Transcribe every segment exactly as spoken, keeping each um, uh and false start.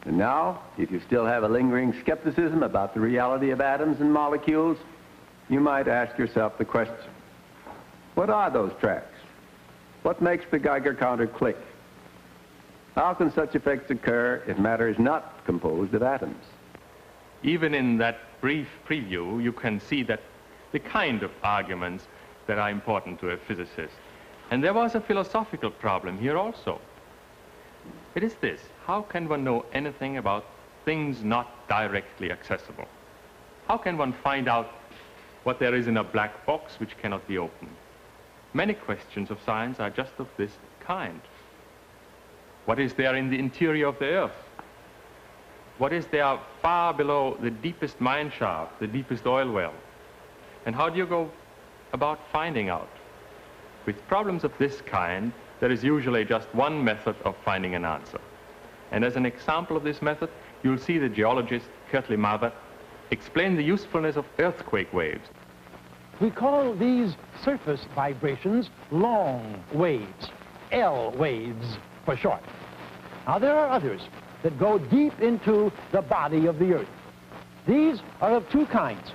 And now, if you still have a lingering skepticism about the reality of atoms and molecules, you might ask yourself the question, what are those tracks? What makes the Geiger counter click? How can such effects occur if matter is not composed of atoms? Even in that brief preview, you can see that the kind of arguments that are important to a physicist. And there was a philosophical problem here also. It is this: how can one know anything about things not directly accessible? How can one find out what there is in a black box which cannot be opened? Many questions of science are just of this kind. What is there in the interior of the Earth? What is there far below the deepest mine shaft, the deepest oil well? And how do you go about finding out? With problems of this kind, there is usually just one method of finding an answer. And as an example of this method, you'll see the geologist Kirtley Mather explain the usefulness of earthquake waves. We call these surface vibrations long waves, L waves for short. Now there are others that go deep into the body of the Earth. These are of two kinds.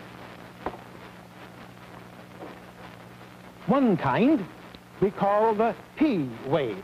One kind we call the P wave.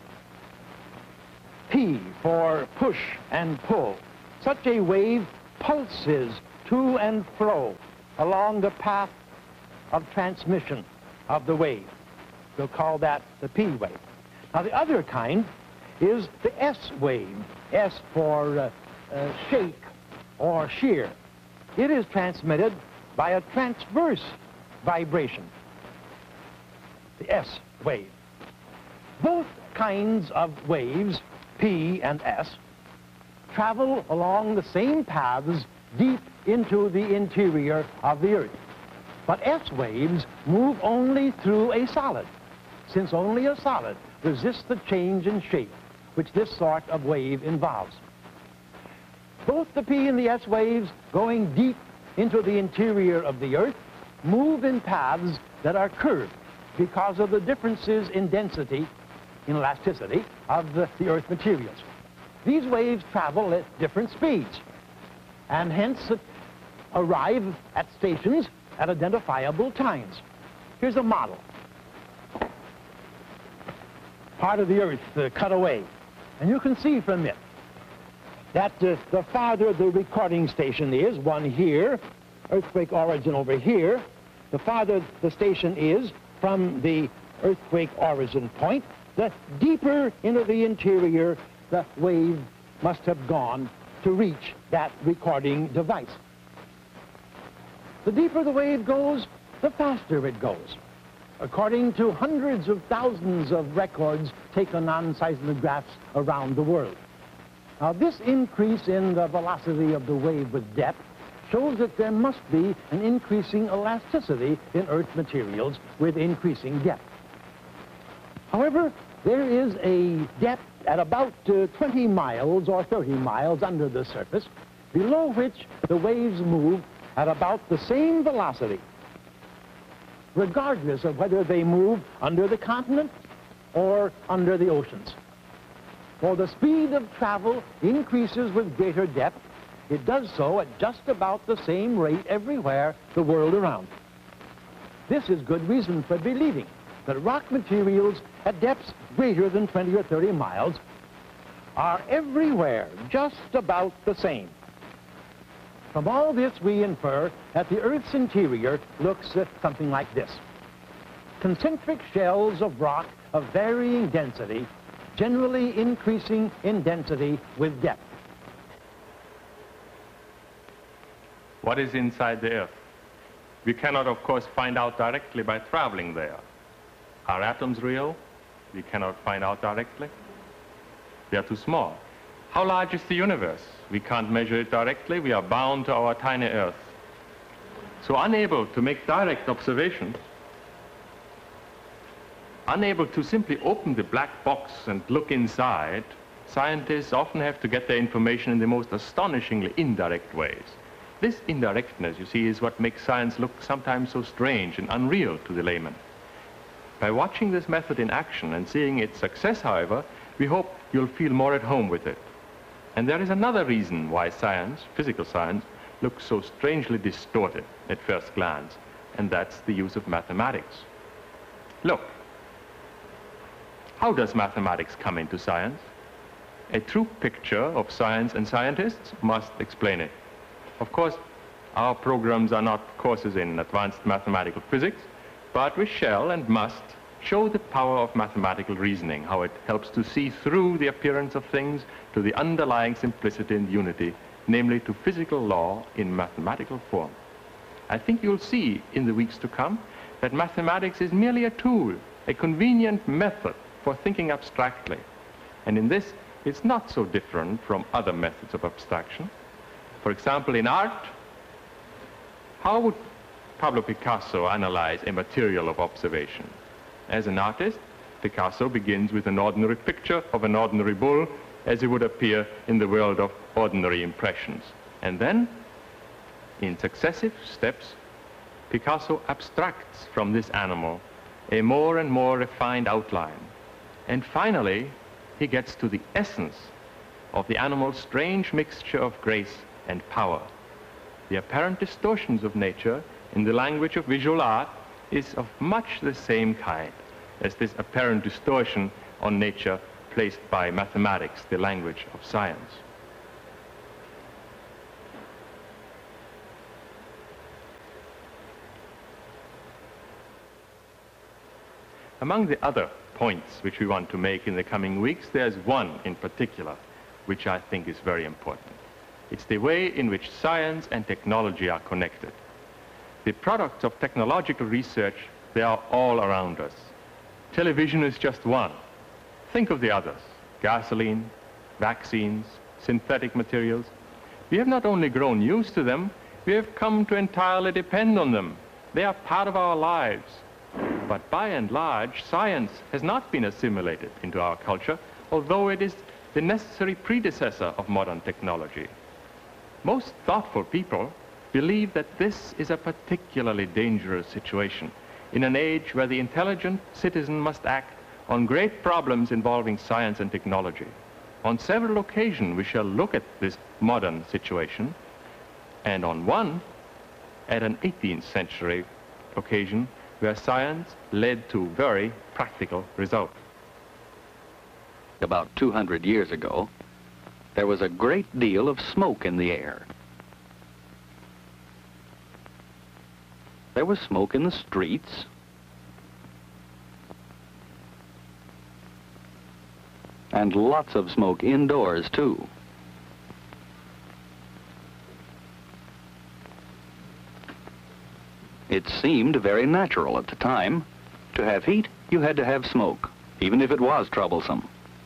P for push and pull. Such a wave pulses to and fro along the path of transmission of the wave. We'll call that the P wave. Now the other kind is the S wave, S for uh, uh, shake or shear. It is transmitted by a transverse vibration, the S wave. Both kinds of waves, P and S, travel along the same paths deep into the interior of the Earth. But S waves move only through a solid, since only a solid resists the change in shape which this sort of wave involves. Both the P and the S waves, going deep into the interior of the Earth, move in paths that are curved because of the differences in density, in elasticity, of the, the Earth materials. These waves travel at different speeds, and hence uh, arrive at stations at identifiable times. Here's a model. Part of the Earth uh, cut away. And you can see from it that uh, the farther the recording station is, one here, earthquake origin over here, the farther the station is from the earthquake origin point, the deeper into the interior the wave must have gone to reach that recording device. The deeper the wave goes, the faster it goes, according to hundreds of thousands of records taken on seismographs around the world. Now, this increase in the velocity of the wave with depth shows that there must be an increasing elasticity in Earth materials with increasing depth. However, there is a depth at about uh, twenty miles or thirty miles under the surface, below which the waves move at about the same velocity, regardless of whether they move under the continent or under the oceans. For the speed of travel increases with greater depth. It does so at just about the same rate everywhere the world around. This is good reason for believing that rock materials at depths greater than twenty or thirty miles are everywhere just about the same. From all this, we infer that the Earth's interior looks uh, something like this. Concentric shells of rock of varying density, generally increasing in density with depth. What is inside the Earth? We cannot, of course, find out directly by traveling there. Are atoms real? We cannot find out directly. They are too small. How large is the universe? We can't measure it directly. We are bound to our tiny Earth. So unable to make direct observations, unable to simply open the black box and look inside, scientists often have to get their information in the most astonishingly indirect ways. This indirectness, you see, is what makes science look sometimes so strange and unreal to the layman. By watching this method in action and seeing its success, however, we hope you'll feel more at home with it. And there is another reason why science, physical science, looks so strangely distorted at first glance, and that's the use of mathematics. Look, how does mathematics come into science? A true picture of science and scientists must explain it. Of course, our programs are not courses in advanced mathematical physics, but we shall and must show the power of mathematical reasoning, how it helps to see through the appearance of things to the underlying simplicity and unity, namely to physical law in mathematical form. I think you'll see in the weeks to come that mathematics is merely a tool, a convenient method for thinking abstractly. And in this, it's not so different from other methods of abstraction. For example, in art, how would Pablo Picasso analyze a material of observation? As an artist, Picasso begins with an ordinary picture of an ordinary bull as it would appear in the world of ordinary impressions. And then, in successive steps, Picasso abstracts from this animal a more and more refined outline. And finally, he gets to the essence of the animal's strange mixture of grace and power. The apparent distortions of nature in the language of visual art is of much the same kind as this apparent distortion on nature placed by mathematics, the language of science. Among the other points which we want to make in the coming weeks, there's one in particular which I think is very important. It's the way in which science and technology are connected. The products of technological research, they are all around us. Television is just one. Think of the others: gasoline, vaccines, synthetic materials. We have not only grown used to them, we have come to entirely depend on them. They are part of our lives. But by and large, science has not been assimilated into our culture, although it is the necessary predecessor of modern technology. Most thoughtful people believe that this is a particularly dangerous situation in an age where the intelligent citizen must act on great problems involving science and technology. On several occasions, we shall look at this modern situation, and on one, at an eighteenth century occasion, where science led to very practical results. About two hundred years ago, there was a great deal of smoke in the air. There was smoke in the streets, and lots of smoke indoors, too. It seemed very natural at the time. To have heat, you had to have smoke, even if it was troublesome.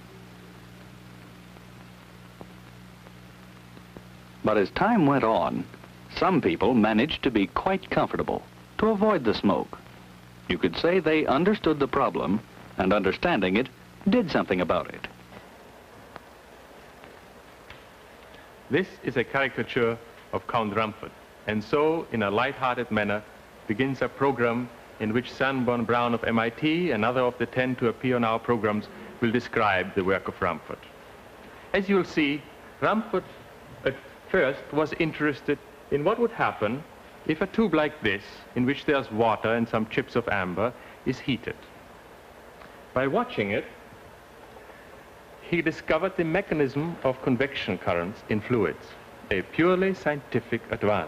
But as time went on, some people managed to be quite comfortable, to avoid the smoke. You could say they understood the problem, and understanding it, did something about it. This is a caricature of Count Rumford, and so, in a light-hearted manner, begins a program in which Sanborn Brown of M I T and other of the ten to appear on our programs will describe the work of Rumford. As you'll see, Rumford at first was interested in what would happen if a tube like this, in which there's water and some chips of amber, is heated. By watching it, he discovered the mechanism of convection currents in fluids, a purely scientific advance.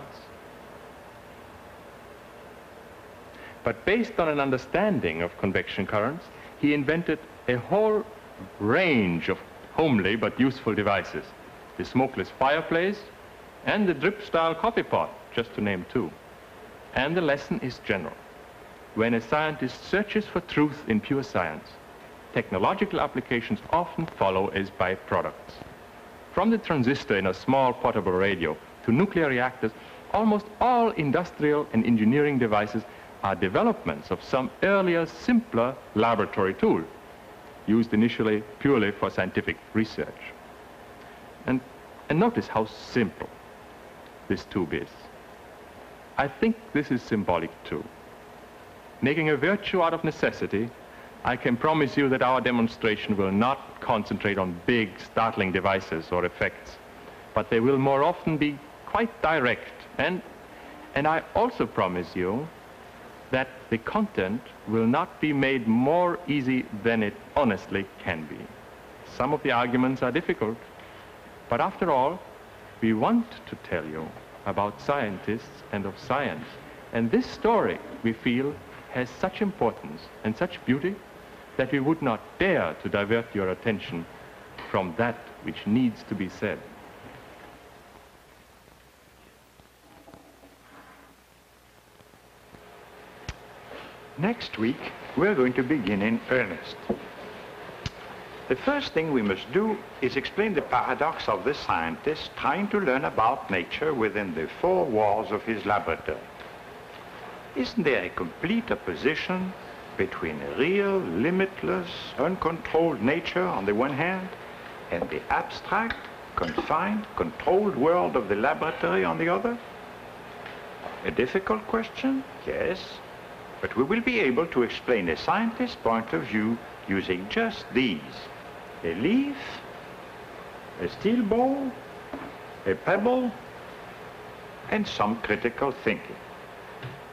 But based on an understanding of convection currents, he invented a whole range of homely but useful devices: the smokeless fireplace and the drip-style coffee pot, just to name two. And the lesson is general. When a scientist searches for truth in pure science, technological applications often follow as byproducts. From the transistor in a small portable radio to nuclear reactors, almost all industrial and engineering devices are developments of some earlier, simpler laboratory tool, used initially purely for scientific research. And, and notice how simple this tube is. I think this is symbolic too. Making a virtue out of necessity, I can promise you that our demonstration will not concentrate on big, startling devices or effects, but they will more often be quite direct. And, and I also promise you that the content will not be made more easy than it honestly can be. Some of the arguments are difficult, but after all, we want to tell you about scientists and of science. And this story, we feel, has such importance and such beauty that we would not dare to divert your attention from that which needs to be said. Next week, we're going to begin in earnest. The first thing we must do is explain the paradox of the scientist trying to learn about nature within the four walls of his laboratory. Isn't there a complete opposition between a real, limitless, uncontrolled nature on the one hand, and the abstract, confined, controlled world of the laboratory on the other? A difficult question? Yes. But we will be able to explain a scientist's point of view using just these: a leaf, a steel ball, a pebble, and some critical thinking.